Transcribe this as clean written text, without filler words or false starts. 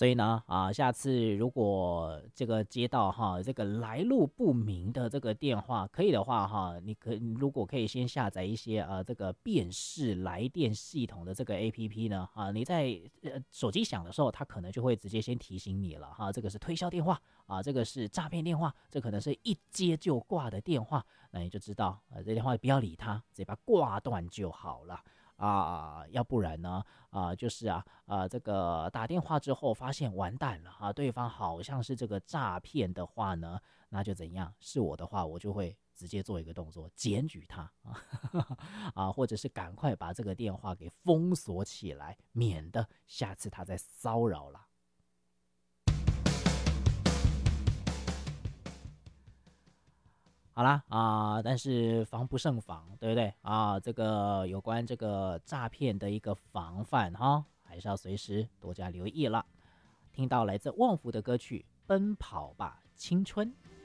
所以呢，下次如果这个接到这个来路不明的这个电话，可以的话你如果可以先下载一些这个辨识来电系统的这个 APP 呢，你在手机响的时候，它可能就会直接先提醒你了这个是推销电话这个是诈骗电话，这可能是一接就挂的电话，那你就知道这电话不要理它，直接把它挂断就好了。要不然呢，就是这个打电话之后发现完蛋了对方好像是这个诈骗的话呢，那就怎样？是我的话，我就会直接做一个动作，检举他或者是赶快把这个电话给封锁起来，免得下次他再骚扰了。好啦但是防不胜防，对不对这个有关这个诈骗的一个防范还是要随时多加留意了。听到来自旺福的歌曲《奔跑吧青春》。